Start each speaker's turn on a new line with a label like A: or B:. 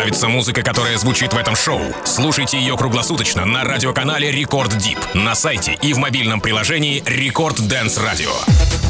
A: нравится музыка, которая звучит в этом шоу? Слушайте ее круглосуточно на радиоканале Рекорд Дип, на сайте и в мобильном приложении Рекорд Дэнс Радио.